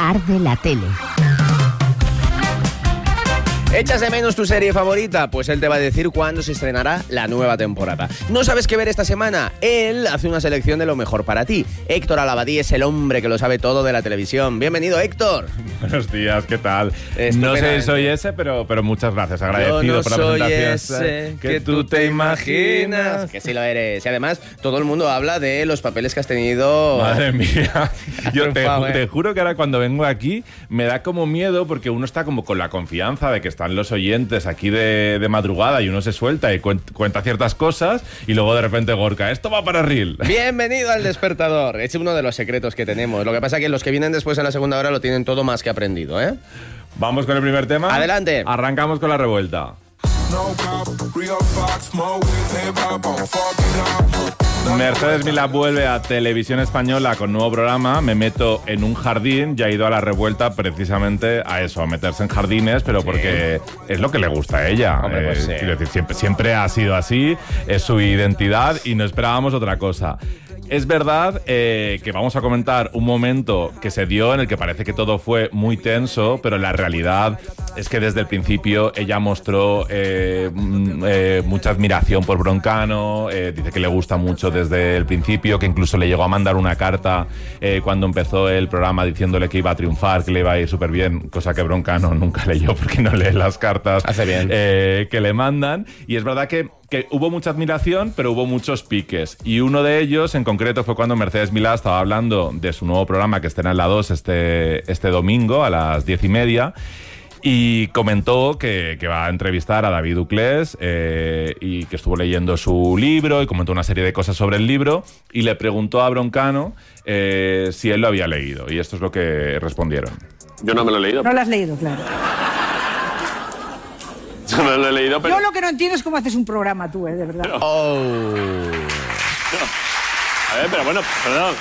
Arde la tele. ¿Echas de menos tu serie favorita? Pues él te va a decir cuándo se estrenará la nueva temporada. ¿No sabes qué ver esta semana? Él hace una selección de lo mejor para ti. Héctor Alabadí es el hombre que lo sabe todo de la televisión. Bienvenido, Héctor. Buenos días, ¿qué tal? No sé si soy ese, pero muchas gracias. Agradecido Yo no por la soy presentación. ese que tú te imaginas. Que sí lo eres. Y además, todo el mundo habla de los papeles que has tenido. Madre mía. Yo triunfado, te juro que ahora cuando vengo aquí me da como miedo porque uno está como con la confianza de que están los oyentes aquí de madrugada y uno se suelta y cuenta ciertas cosas y luego de repente Gorka, esto va para Reel. Bienvenido al Despertador. Es uno de los secretos que tenemos. Lo que pasa es que los que vienen después en la segunda hora lo tienen todo más que aprendido, ¿eh? Vamos con el primer tema. Adelante. Arrancamos con la revuelta. Mercedes Milá vuelve a Televisión Española con nuevo programa. Me meto en un jardín. Ya ha ido a la revuelta precisamente a eso, a meterse en jardines, pero porque es lo que le gusta a ella. Hombre, pues sí. Quiero decir, siempre ha sido así, es su identidad y no esperábamos otra cosa. Es verdad que vamos a comentar un momento que se dio en el que parece que todo fue muy tenso, pero la realidad es que desde el principio ella mostró mucha admiración por Broncano, dice que le gusta mucho desde el principio, que incluso le llegó a mandar una carta cuando empezó el programa diciéndole que iba a triunfar, que le iba a ir súper bien, cosa que Broncano nunca leyó porque no lee las cartas. Hace bien. Que le mandan. Y es verdad que hubo mucha admiración, pero hubo muchos piques. Y uno de ellos, en concreto, fue cuando Mercedes Milá estaba hablando de su nuevo programa que estrena en La 2 este domingo a las 10:30. Y comentó que va a entrevistar a David Uclés y que estuvo leyendo su libro y comentó una serie de cosas sobre el libro y le preguntó a Broncano si él lo había leído. Y esto es lo que respondieron. Yo no me lo he leído. No lo has leído, claro. Yo no lo he leído, pero... Yo lo que no entiendo es cómo haces un programa tú, de verdad. Oh. A ver, pero bueno, perdón.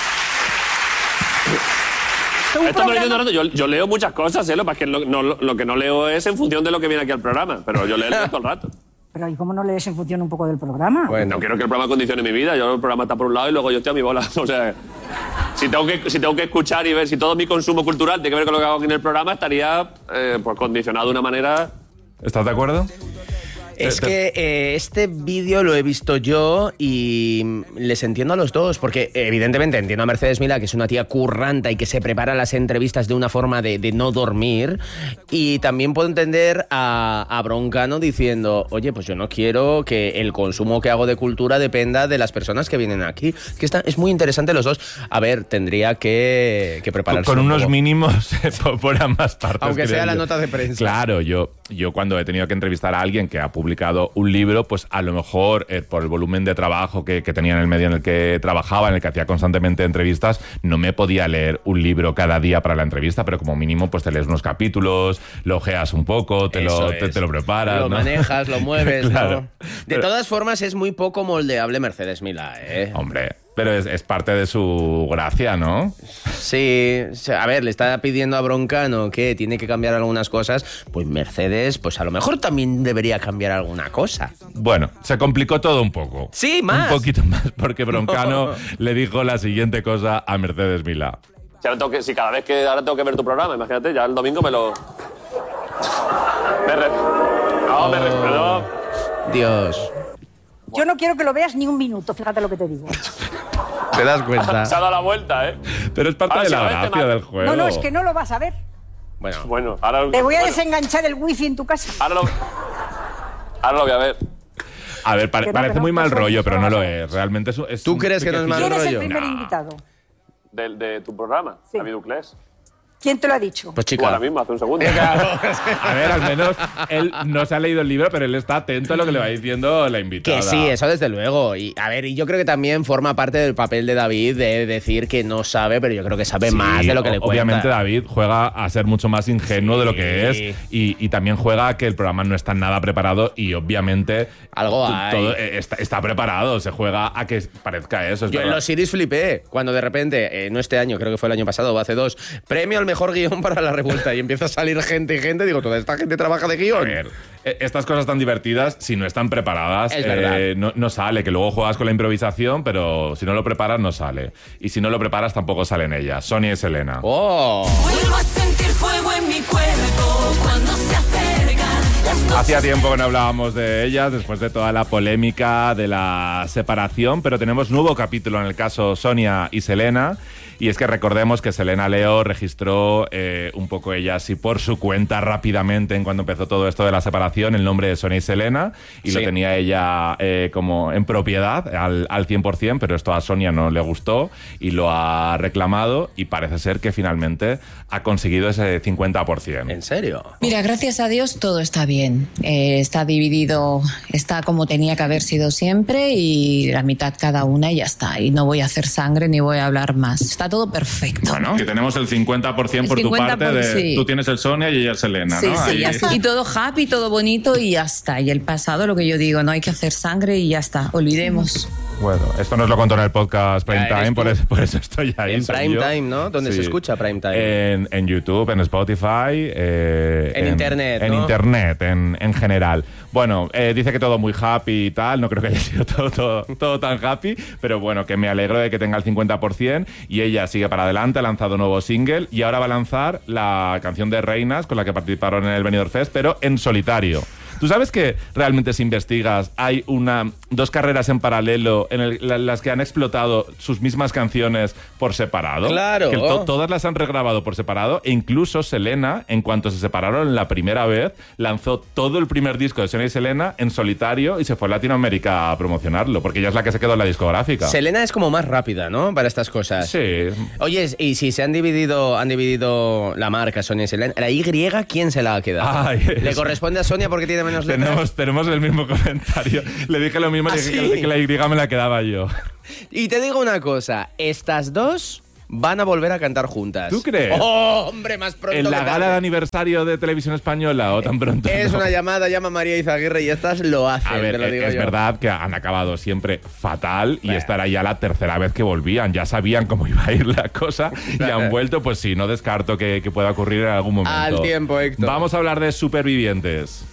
Esto me lo estoy ignorando. Yo leo muchas cosas, lo que lo que no leo es en función de lo que viene aquí al programa, pero yo leo todo el rato. Pero ¿y cómo no lees en función un poco del programa? Bueno. No quiero que el programa condicione mi vida. Yo el programa está por un lado y luego yo estoy a mi bola. O sea, si tengo que escuchar y ver si todo mi consumo cultural tiene que ver con lo que hago aquí en el programa, estaría pues condicionado de una manera... ¿Estás de acuerdo? Es que este vídeo lo he visto yo y les entiendo a los dos, porque evidentemente entiendo a Mercedes Milá, que es una tía curranta y que se prepara las entrevistas de una forma de no dormir, y también puedo entender a Broncano diciendo, oye, pues yo no quiero que el consumo que hago de cultura dependa de las personas que vienen aquí. Que es muy interesante los dos. A ver, tendría que prepararse con un unos poco. mínimos por ambas partes. Aunque sea la yo. nota de prensa. Claro, yo cuando he tenido que entrevistar a alguien que ha publicado un libro, pues a lo mejor por el volumen de trabajo que tenía en el medio en el que trabajaba, en el que hacía constantemente entrevistas, no me podía leer un libro cada día para la entrevista, pero como mínimo pues te lees unos capítulos, lo ojeas un poco, te lo preparas, lo ¿no? manejas, lo mueves, Claro. ¿no? De todas formas es muy poco moldeable Mercedes Milá, ¿eh? Hombre, pero es parte de su gracia, ¿no? Sí, a ver, le está pidiendo a Broncano que tiene que cambiar algunas cosas, pues Mercedes, pues a lo mejor también debería cambiar alguna cosa. Bueno, se complicó todo un poco. Sí, más. Un poquito más, porque Broncano le dijo la siguiente cosa a Mercedes Milá. Si cada vez que ahora tengo que ver tu programa, imagínate, ya el domingo me lo... Perdón. Dios. Yo no quiero que lo veas ni un minuto, fíjate lo que te digo. ¿Te das cuenta? Se ha dado la vuelta, ¿eh? Pero es parte Ahora de sí, la a ver, gracia del juego. No, es que no lo vas a ver. Bueno, ahora... Te voy a desenganchar el wifi en tu casa. Ahora lo voy a ver. A ver, parece muy mal rollo, pero no lo es. Realmente es ¿Tú crees que no es mal ¿Quién es el rollo? primer No. invitado? De tu programa, Sí. David Uclés. ¿Quién te lo ha dicho? Pues Tú chica. ahora mismo, hace un segundo. A ver, al menos él no se ha leído el libro, pero él está atento a lo que le va diciendo la invitada. Que sí, eso desde luego. Y a ver, y yo creo que también forma parte del papel de David de decir que no sabe, pero yo creo que sabe Sí, más de lo que le cuenta. Obviamente David juega a ser mucho más ingenuo de lo que es Sí. y también juega a que el programa no está nada preparado y obviamente Algo hay. todo está preparado, se juega a que parezca eso. Es Yo en verdad. los Series flipé cuando de repente, no este año, creo que fue el año pasado o hace 2, premio al mejor guión para la revuelta. Y empieza a salir gente, digo, toda esta gente trabaja de guión. A ver, estas cosas tan divertidas, si no están preparadas, Es verdad. no sale. Que luego juegas con la improvisación, pero si no lo preparas, no sale. Y si no lo preparas, tampoco salen ellas. Sonia y Selena. ¡Oh! Vuelvo a sentir fuego en mi cuerpo cuando se acercan las noches. Hacía tiempo que no hablábamos de ellas, después de toda la polémica de la separación, pero tenemos nuevo capítulo en el caso Sonia y Selena. Y es que recordemos que Selena Leo registró un poco ella así por su cuenta rápidamente en cuando empezó todo esto de la separación el nombre de Sonia y Selena y Sí. lo tenía ella como en propiedad al 100%, pero esto a Sonia no le gustó y lo ha reclamado y parece ser que finalmente ha conseguido ese 50%. ¿En serio? Mira, gracias a Dios todo está bien. Está dividido, está como tenía que haber sido siempre y la mitad cada una y ya está. Y no voy a hacer sangre ni voy a hablar más. Está todo perfecto. Bueno, que tenemos el 50% por tu 50%, parte de sí. Tú tienes el Sonia y ella el Selena, Sí, ¿no? sí, Ahí- ya está. Y todo happy, todo bonito y ya está. Y el pasado, lo que yo digo, no hay que hacer sangre y ya está. Olvidemos. Bueno, esto nos lo contó en el podcast Prime Ya, eres Time, tú. por eso estoy ahí. En soy Prime yo. Time, ¿no? ¿Dónde Sí. se escucha Prime Time? En YouTube, en Spotify. En Internet, En ¿no? Internet, en general. Bueno, dice que todo muy happy y tal. No creo que haya sido todo tan happy, pero bueno, que me alegro de que tenga el 50% y ella sigue para adelante, ha lanzado un nuevo single y ahora va a lanzar la canción de Reinas con la que participaron en el Benidorm Fest, pero en solitario. ¿Tú sabes que realmente si investigas hay dos carreras en paralelo en las que han explotado sus mismas canciones por separado? Claro. Que todas las han regrabado por separado e incluso Selena, en cuanto se separaron la primera vez, lanzó todo el primer disco de Sonia y Selena en solitario y se fue a Latinoamérica a promocionarlo, porque ella es la que se quedó en la discográfica. Selena es como más rápida, ¿no? Para estas cosas. Sí. Oye, y si se han dividido la marca Sonia y Selena, la Y, ¿quién se la ha quedado? Ay, ¿Le eso. corresponde a Sonia porque tiene menos letras? Tenemos el mismo comentario. Le dije lo mismo, ¿Ah, le dije sí? que la Y me la quedaba yo. Y te digo una cosa, estas dos van a volver a cantar juntas. ¿Tú crees? ¡Oh, hombre, más pronto ¿En la que gala de tarde! aniversario de Televisión Española o tan pronto? Es no? una llamada, llama a María Izaguirre y estas lo hacen, A ver, te lo digo es yo. verdad que han acabado siempre fatal y Bueno. esta era ya la tercera vez que volvían. Ya sabían cómo iba a ir la cosa y han vuelto. Pues sí, no descarto que pueda ocurrir en algún momento. Al tiempo, Héctor. Vamos a hablar de Supervivientes.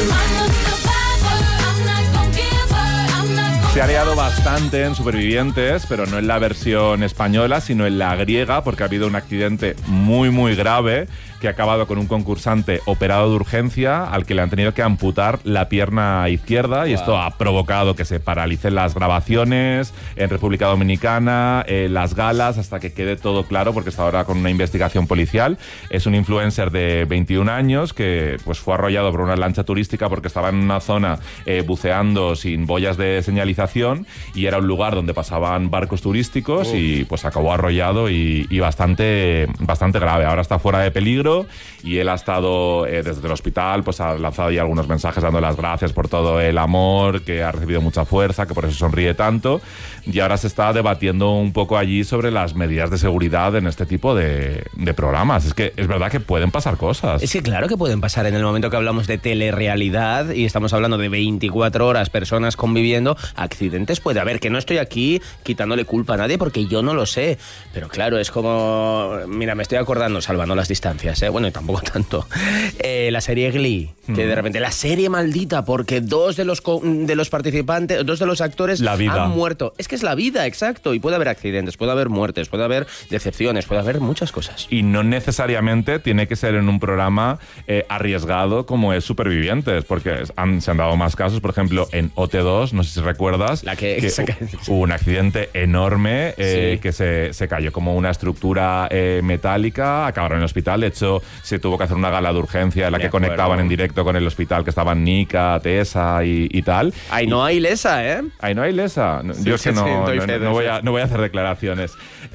Se ha liado bastante en Supervivientes, pero no en la versión española, sino en la griega, porque ha habido un accidente muy, muy grave que ha acabado con un concursante operado de urgencia al que le han tenido que amputar la pierna izquierda y esto ha provocado que se paralicen las grabaciones en República Dominicana, las galas, hasta que quede todo claro, porque está ahora con una investigación policial. Es un influencer de 21 años que pues fue arrollado por una lancha turística porque estaba en una zona buceando sin boyas de señalización y era un lugar donde pasaban barcos turísticos y pues acabó arrollado y bastante grave. Ahora está fuera de peligro y él ha estado desde el hospital, pues ha lanzado ya algunos mensajes dando las gracias por todo el amor, que ha recibido mucha fuerza, que por eso sonríe tanto, y ahora se está debatiendo un poco allí sobre las medidas de seguridad en este tipo de programas. Es que es verdad que pueden pasar cosas. Es que claro que pueden pasar en el momento que hablamos de telerrealidad y estamos hablando de 24 horas, personas conviviendo, accidentes puede haber, que no estoy aquí quitándole culpa a nadie porque yo no lo sé, pero claro, es como, mira, me estoy acordando, salvando las distancias, bueno, y tampoco tanto, la serie Glee, que de repente, la serie maldita, porque dos de los participantes, dos de los actores La vida. han muerto. Es que es la vida, exacto, y puede haber accidentes, puede haber muertes, puede haber decepciones, puede haber muchas cosas. Y no necesariamente tiene que ser en un programa arriesgado como es Supervivientes, porque se han dado más casos, por ejemplo, en OT2, no sé si recuerdas, La que hubo un accidente enorme Sí. que se cayó como una estructura metálica, acabaron en el hospital, de hecho se tuvo que hacer una gala de urgencia en la De que acuerdo. conectaban en directo con el hospital, que estaban Nika, Tessa y tal. Ahí no hay lesa, ¿eh? Ahí no hay lesa. Sí, Yo es sí, que sí, no, doy no, fe, no doy voy fe. no voy a hacer declaraciones.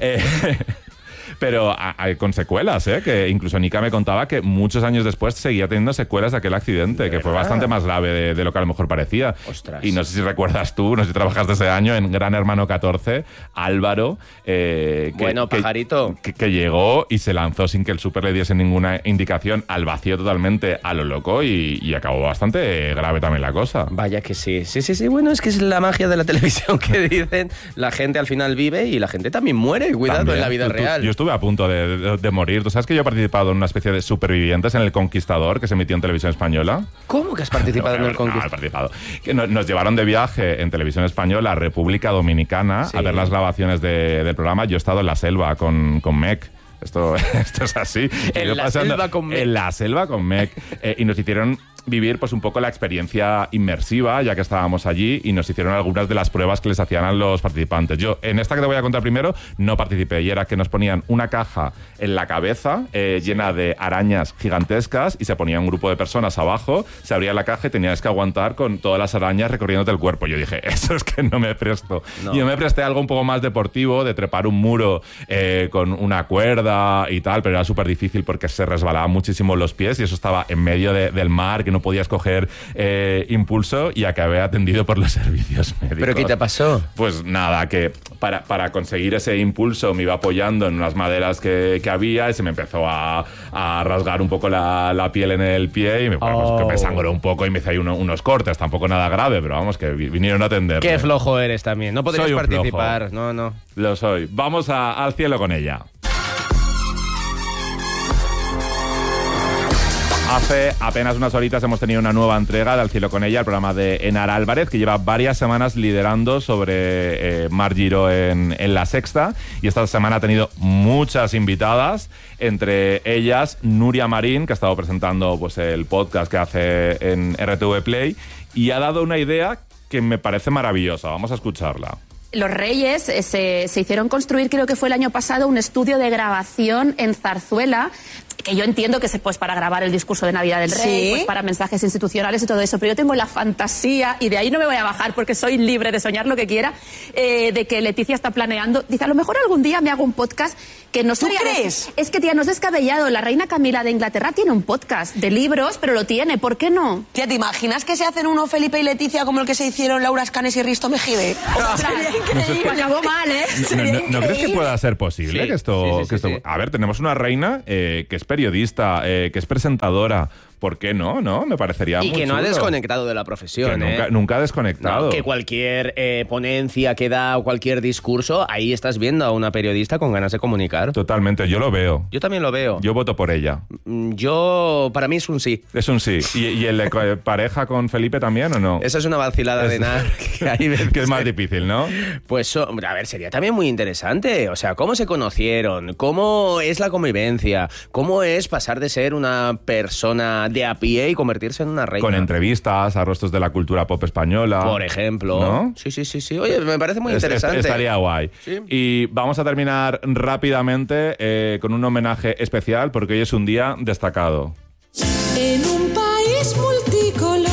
Pero hay con secuelas, que incluso Nika me contaba que muchos años después seguía teniendo secuelas de aquel accidente, que fue verdad? bastante más grave de lo que a lo mejor parecía. Ostras. Y no sé si recuerdas tú, no sé si trabajaste ese año en Gran Hermano 14, Álvaro, Bueno, pajarito. que llegó y se lanzó sin que el súper le diese ninguna indicación al vacío totalmente a lo loco y acabó bastante grave también la cosa. Vaya que sí. Sí. Bueno, es que es la magia de la televisión que dicen. La gente al final vive y la gente también muere. Cuidado También. en la vida Yo real. estuve estuve a punto de morir. ¿Tú sabes que yo he participado en una especie de Supervivientes en El Conquistador, que se emitió en televisión española? ¿Cómo que has participado en El Conquistador? No, he participado. Que nos llevaron de viaje en televisión española a República Dominicana a ver las grabaciones del programa. Yo he estado en la selva con Meg. Esto es así. En la selva con Meg. En la selva con Meg. Y nos hicieron vivir pues un poco la experiencia inmersiva, ya que estábamos allí, y nos hicieron algunas de las pruebas que les hacían a los participantes. Yo, en esta que te voy a contar primero, no participé, y era que nos ponían una caja en la cabeza llena de arañas gigantescas, y se ponía un grupo de personas abajo, se abría la caja y tenías que aguantar con todas las arañas recorriéndote el cuerpo. Yo dije, eso es que no me presto. No. Y yo me presté algo un poco más deportivo, de trepar un muro con una cuerda y tal, pero era súper difícil porque se resbalaban muchísimo los pies, y eso estaba en medio del mar, que no podías coger impulso, y acabé atendido por los servicios médicos. ¿Pero qué te pasó? Pues nada, que para conseguir ese impulso me iba apoyando en unas maderas que había, y se me empezó a rasgar un poco la piel en el pie, y que me sangró un poco y me hice ahí unos cortes, tampoco nada grave, pero vamos, que vinieron a atenderme. Qué flojo eres también, no podrías participar. Flojo. No. Lo soy. Vamos al cielo con ella. Hace apenas unas horitas hemos tenido una nueva entrega de Al cielo con ella, el programa de Enar Álvarez, que lleva varias semanas liderando sobre Mar Giró en La Sexta, y esta semana ha tenido muchas invitadas, entre ellas Nuria Marín, que ha estado presentando pues el podcast que hace en RTV Play, y ha dado una idea que me parece maravillosa. Vamos a escucharla. Los Reyes se hicieron construir, creo que fue el año pasado, un estudio de grabación en Zarzuela, que yo entiendo que pues para grabar el discurso de Navidad del Rey, ¿sí? Pues para mensajes institucionales y todo eso, pero yo tengo la fantasía, y de ahí no me voy a bajar porque soy libre de soñar lo que quiera, de que Leticia está planeando, dice, a lo mejor algún día me hago un podcast que no sería... ¿Tú crees? Es que, tía, no es descabellado, la reina Camila de Inglaterra tiene un podcast de libros, pero lo tiene, ¿por qué no? Tía, ¿te imaginas que se hacen uno Felipe y Leticia como el que se hicieron Laura Escanes y Risto Mejide? Pues acabó mal, ¿eh? ¿No crees que pueda ser posible? Sí, que esto... A ver, tenemos una reina que es periodista, que es presentadora. ¿Por qué no? Me parecería muy chulo. Y que no ha chulo. Desconectado de la profesión, Nunca ha desconectado. No, que cualquier ponencia que da o cualquier discurso, ahí estás viendo a una periodista con ganas de comunicar. Totalmente, yo lo veo. Yo también lo veo. Yo voto por ella. Para mí es un sí. Es un sí. ¿Y el de pareja con Felipe también o no? Esa es una vacilada de nada. Que es más difícil, ¿no? Pues, a ver, sería también muy interesante. O sea, ¿cómo se conocieron? ¿Cómo es la convivencia? ¿Cómo es pasar de ser una persona de a pie y convertirse en una reina? Con entrevistas a rostros de la cultura pop española. Por ejemplo. ¿No? Sí. Oye, me parece muy interesante. Estaría guay. Sí. Y vamos a terminar rápidamente con un homenaje especial, porque hoy es un día destacado. En un país multicolor.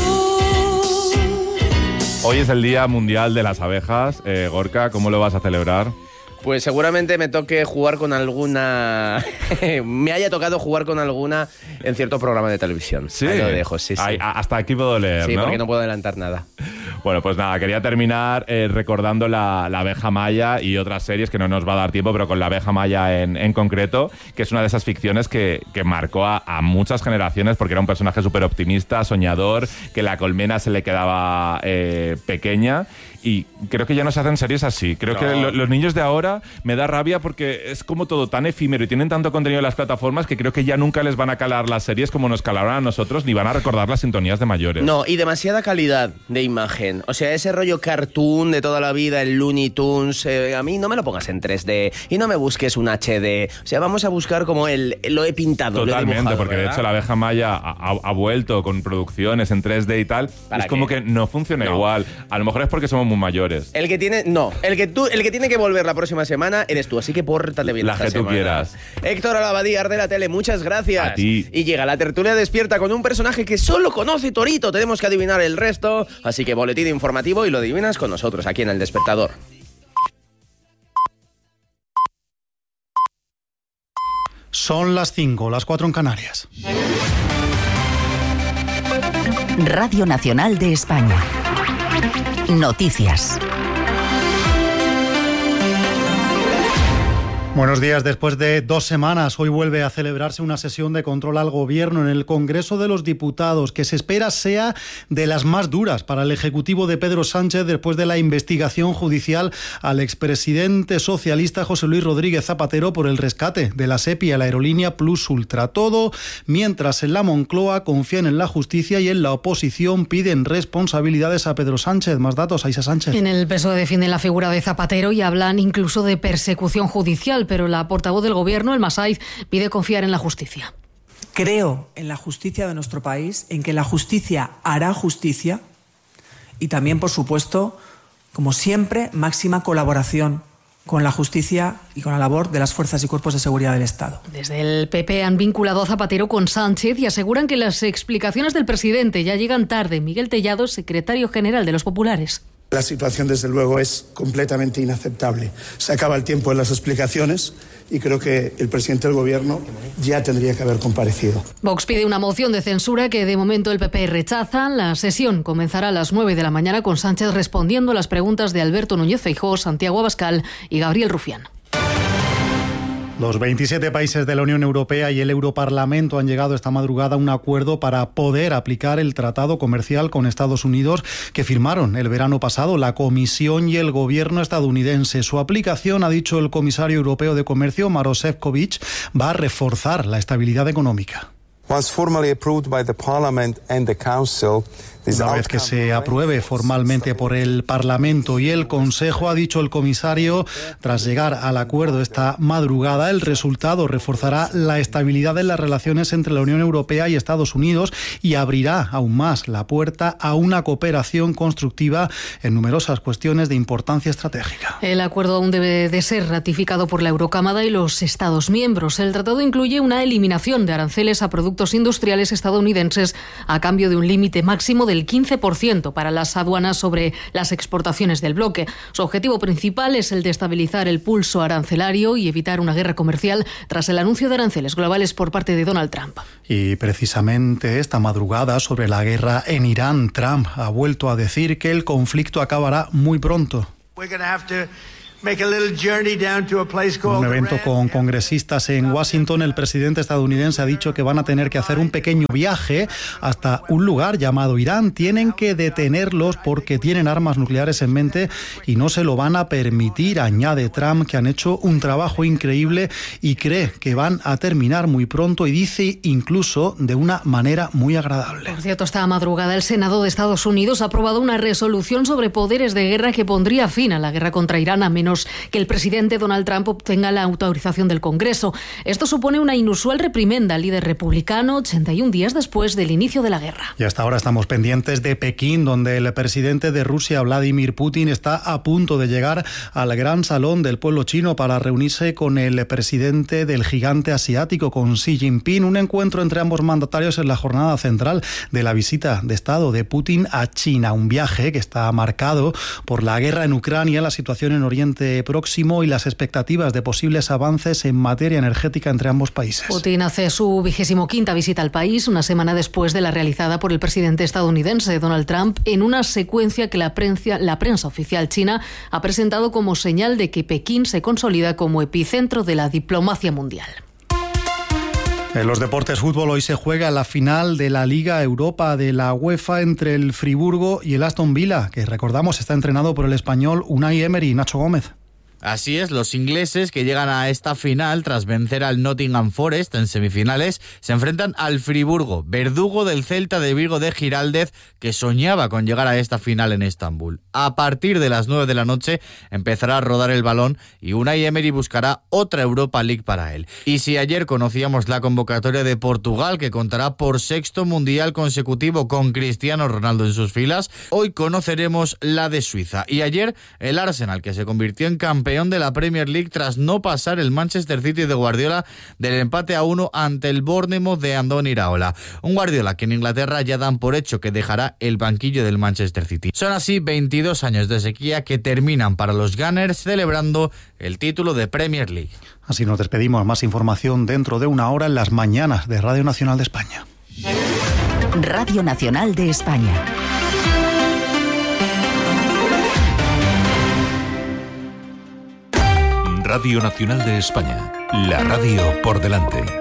Hoy es el Día Mundial de las Abejas. Gorka, ¿cómo lo vas a celebrar? Pues seguramente me toque jugar con alguna... me haya tocado jugar con alguna en cierto programa de televisión. Sí. Ahí lo dejo, sí. Hasta aquí puedo leer, sí, ¿no? Porque no puedo adelantar nada. Bueno, pues nada, quería terminar recordando la abeja maya y otras series que no nos va a dar tiempo, pero con la abeja maya en concreto, que es una de esas ficciones que marcó a muchas generaciones, porque era un personaje súper optimista, soñador, que la colmena se le quedaba pequeña. Y creo que ya no se hacen series así. Creo que los niños de ahora me da rabia porque es como todo tan efímero y tienen tanto contenido en las plataformas que creo que ya nunca les van a calar las series como nos calaron a nosotros, ni van a recordar las sintonías de mayores. No, y demasiada calidad de imagen. O sea, ese rollo cartoon de toda la vida, el Looney Tunes, a mí no me lo pongas en 3D y no me busques un HD. O sea, vamos a buscar como lo he pintado. Totalmente, lo he dibujado, porque ¿verdad? de hecho la abeja maya ha vuelto con producciones en 3D y tal. Es como que no funciona igual. A lo mejor es porque somos muy mayores. El que tiene que volver la próxima semana eres tú, así que pórtate bien La esta que tú semana. quieras. Héctor Alabadíar de la tele, muchas gracias. A ti. Y llega la tertulia despierta con un personaje que solo conoce Torito. Tenemos que adivinar el resto, así que boletín informativo y lo adivinas con nosotros aquí en El Despertador. Son las 5, las 4 en Canarias. Radio Nacional de España. Noticias. Buenos días. Después de 2 semanas, hoy vuelve a celebrarse una sesión de control al Gobierno en el Congreso de los Diputados, que se espera sea de las más duras para el Ejecutivo de Pedro Sánchez después de la investigación judicial al expresidente socialista José Luis Rodríguez Zapatero por el rescate de la SEPI a la aerolínea Plus Ultra. Todo mientras en la Moncloa confían en la justicia y en la oposición piden responsabilidades a Pedro Sánchez. Más datos, Aisa Sánchez. En el PSOE defienden la figura de Zapatero y hablan incluso de persecución judicial, pero la portavoz del Gobierno, Elma Saiz, pide confiar en la justicia. Creo en la justicia de nuestro país, en que la justicia hará justicia y también, por supuesto, como siempre, máxima colaboración con la justicia y con la labor de las fuerzas y cuerpos de seguridad del Estado. Desde el PP han vinculado a Zapatero con Sánchez y aseguran que las explicaciones del presidente ya llegan tarde. Miguel Tellado, secretario general de los Populares. La situación, desde luego, es completamente inaceptable. Se acaba el tiempo en las explicaciones y creo que el presidente del Gobierno ya tendría que haber comparecido. Vox pide una moción de censura que de momento el PP rechaza. La sesión comenzará a las 9 de la mañana con Sánchez respondiendo a las preguntas de Alberto Núñez Feijóo, Santiago Abascal y Gabriel Rufián. Los 27 países de la Unión Europea y el Europarlamento han llegado esta madrugada a un acuerdo para poder aplicar el tratado comercial con Estados Unidos que firmaron el verano pasado la Comisión y el Gobierno estadounidense. Su aplicación, ha dicho el comisario europeo de Comercio, Maroš Šefčovič, va a reforzar la estabilidad económica. Once formally approved by the Parliament and the Council, una vez que se apruebe formalmente por el Parlamento y el Consejo, ha dicho el comisario, tras llegar al acuerdo esta madrugada, el resultado reforzará la estabilidad de las relaciones entre la Unión Europea y Estados Unidos y abrirá aún más la puerta a una cooperación constructiva en numerosas cuestiones de importancia estratégica. El acuerdo aún debe de ser ratificado por la Eurocámara y los Estados miembros. El tratado incluye una eliminación de aranceles a productos industriales estadounidenses a cambio de un límite máximo del 15% para las aduanas sobre las exportaciones del bloque. Su objetivo principal es el de estabilizar el pulso arancelario y evitar una guerra comercial tras el anuncio de aranceles globales por parte de Donald Trump. Y precisamente esta madrugada, sobre la guerra en Irán, Trump ha vuelto a decir que el conflicto acabará muy pronto. En un evento con congresistas en Washington, el presidente estadounidense ha dicho que van a tener que hacer un pequeño viaje hasta un lugar llamado Irán. Tienen que detenerlos porque tienen armas nucleares en mente y no se lo van a permitir. Añade Trump que han hecho un trabajo increíble y cree que van a terminar muy pronto, y dice incluso de una manera muy agradable. Por cierto, esta madrugada el Senado de Estados Unidos ha aprobado una resolución sobre poderes de guerra que pondría fin a la guerra contra Irán a menos que el presidente Donald Trump obtenga la autorización del Congreso. Esto supone una inusual reprimenda al líder republicano 81 días después del inicio de la guerra. Y hasta ahora estamos pendientes de Pekín, donde el presidente de Rusia, Vladimir Putin, está a punto de llegar al Gran Salón del Pueblo Chino para reunirse con el presidente del gigante asiático, con Xi Jinping. Un encuentro entre ambos mandatarios en la jornada central de la visita de Estado de Putin a China. Un viaje que está marcado por la guerra en Ucrania, la situación en Oriente Próximo y las expectativas de posibles avances en materia energética entre ambos países. Putin hace su 25ª visita al país, una semana después de la realizada por el presidente estadounidense Donald Trump, en una secuencia que la prensa oficial china ha presentado como señal de que Pekín se consolida como epicentro de la diplomacia mundial. En los deportes, fútbol, hoy se juega la final de la Liga Europa de la UEFA entre el Friburgo y el Aston Villa, que recordamos está entrenado por el español Unai Emery. Nacho Gómez. Así es, los ingleses que llegan a esta final tras vencer al Nottingham Forest en semifinales se enfrentan al Friburgo, verdugo del Celta de Vigo de Giraldez, que soñaba con llegar a esta final en Estambul. A partir de las 9 de la noche empezará a rodar el balón y Unai Emery buscará otra Europa League para él. Y si ayer conocíamos la convocatoria de Portugal, que contará por 6º mundial consecutivo con Cristiano Ronaldo en sus filas, hoy conoceremos la de Suiza. Y ayer el Arsenal, que se convirtió en campeón de la Premier League tras no pasar el Manchester City de Guardiola del empate a 1 ante el Bournemouth de Andoni Iraola. Un Guardiola que en Inglaterra ya dan por hecho que dejará el banquillo del Manchester City. Son así 22 años de sequía que terminan para los Gunners celebrando el título de Premier League. Así nos despedimos. Más información dentro de una hora en las mañanas de Radio Nacional de España. Radio Nacional de España. Radio Nacional de España, la radio por delante.